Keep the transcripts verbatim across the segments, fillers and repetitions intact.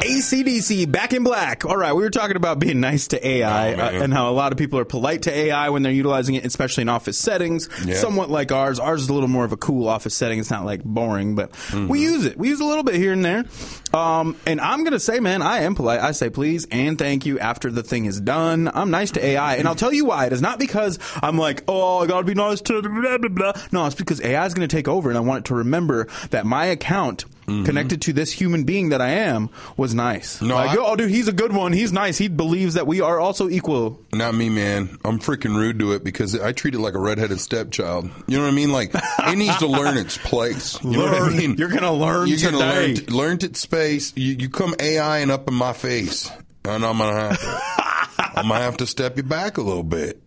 A C D C, Back in Black. All right, we were talking about being nice to A I oh, uh, and how a lot of people are polite to A I when they're utilizing it, especially in office settings. Yeah. Somewhat like ours. Ours is a little more of a cool office setting. It's not like boring, but mm-hmm. we use it. We use a little bit here and there. Um, and I'm going to say, man, I am polite. I say please and thank you after the thing is done. I'm nice to A I, and I'll tell you why. It is not because I'm like, oh, I got to be nice to blah, blah, blah. No, it's because A I is going to take over, and I want it to remember that my account mm-hmm. connected to this human being that I am was nice. No, like, I, oh, dude, he's a good one. He's nice. He believes that we are also equal. Not me, man. I'm freaking rude to it because I treat it like a redheaded stepchild. You know what I mean? Like, it needs to learn its place. You learn, know what I mean? You're going to learn You're today. You're going to learn its space. You, you come AIing up in my face, and I'm going to have to, I'm going to have to step you back a little bit.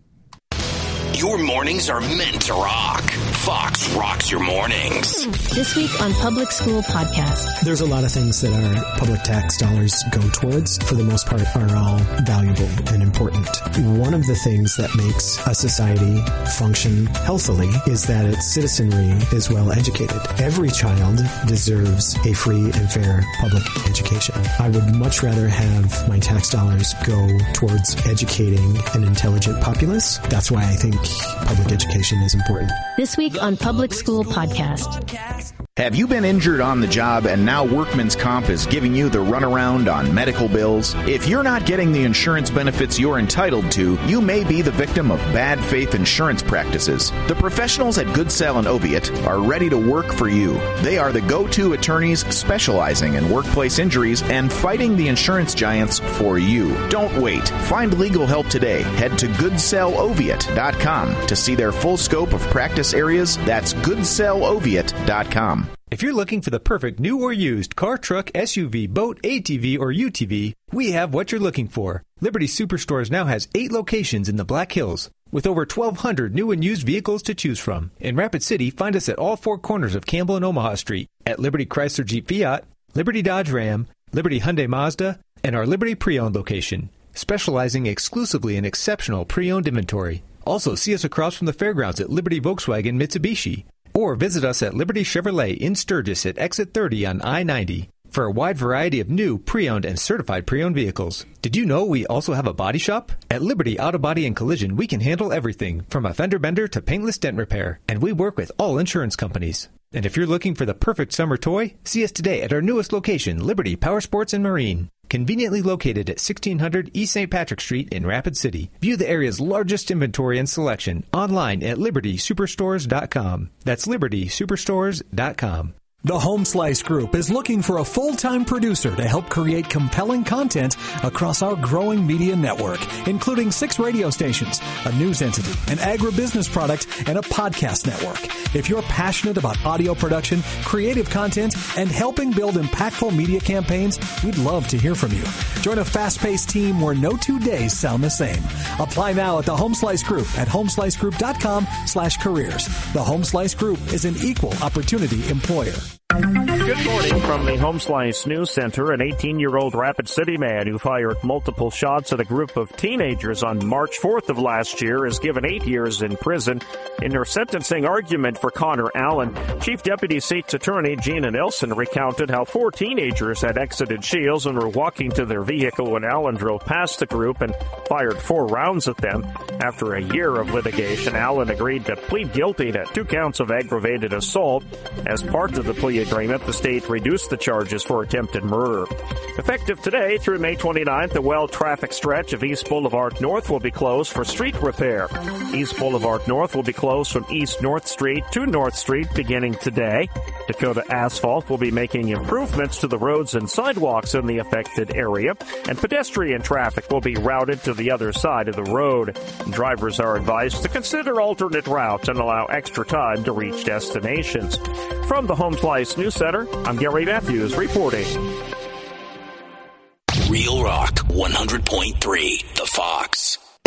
Your mornings are meant to rock. Fox rocks your mornings. This week on Public School Podcast. There's a lot of things that our public tax dollars go towards, for the most part, are all valuable and important. One of the things that makes a society function healthily is that its citizenry is well educated. Every child deserves a free and fair public education. I would much rather have my tax dollars go towards educating an intelligent populace. That's why I think public education is important. This week on Public School Podcast. Have you been injured on the job and now Workman's Comp is giving you the runaround on medical bills? If you're not getting the insurance benefits you're entitled to, you may be the victim of bad faith insurance practices. The professionals at Good Sell and Oviatt are ready to work for you. They are the go-to attorneys specializing in workplace injuries and fighting the insurance giants for you. Don't wait. Find legal help today. Head to good sell oviatt dot com to see their full scope of practice areas. That's good sell oviatt dot com. If you're looking for the perfect new or used car, truck, S U V, boat, A T V, or U T V, we have what you're looking for. Liberty Superstores now has eight locations in the Black Hills, with over twelve hundred new and used vehicles to choose from. In Rapid City, find us at all four corners of Campbell and Omaha Street, at Liberty Chrysler Jeep Fiat, Liberty Dodge Ram, Liberty Hyundai Mazda, and our Liberty Pre-Owned location, specializing exclusively in exceptional pre-owned inventory. Also, see us across from the fairgrounds at Liberty Volkswagen Mitsubishi, or visit us at Liberty Chevrolet in Sturgis at Exit thirty on I ninety for a wide variety of new, pre-owned, and certified pre-owned vehicles. Did you know we also have a body shop? At Liberty Auto Body and Collision, we can handle everything from a fender bender to paintless dent repair, and we work with all insurance companies. And if you're looking for the perfect summer toy, see us today at our newest location, Liberty Power Sports and Marine. Conveniently located at sixteen hundred East Saint Patrick Street in Rapid City. View the area's largest inventory and selection online at liberty superstores dot com. That's liberty superstores dot com. The Home Slice Group is looking for a full-time producer to help create compelling content across our growing media network, including six radio stations, a news entity, an agribusiness product, and a podcast network. If you're passionate about audio production, creative content, and helping build impactful media campaigns, we'd love to hear from you. Join a fast-paced team where no two days sound the same. Apply now at the Home Slice Group at homeslicegroup dot com slash careers. The Home Slice Group is an equal opportunity employer. Good morning from the Home Slice News Center. An eighteen-year-old Rapid City man who fired multiple shots at a group of teenagers on March fourth of last year is given eight years in prison. In her sentencing argument for Connor Allen, Chief Deputy State's Attorney Gina Nelson recounted how four teenagers had exited Shields and were walking to their vehicle when Allen drove past the group and fired four rounds at them. After a year of litigation, Allen agreed to plead guilty to two counts of aggravated assault. As part of the plea agreement, the state reduced the charges for attempted murder. Effective today through May twenty-ninth, the well-trafficked stretch of East Boulevard North will be closed for street repair. East Boulevard North will be closed from East North Street to North Street beginning today. Dakota Asphalt will be making improvements to the roads and sidewalks in the affected area, and pedestrian traffic will be routed to the other side of the road. Drivers are advised to consider alternate routes and allow extra time to reach destinations. From the Home Slice News Center, I'm Gary Matthews reporting. Real Rock one hundred point three, The Fox.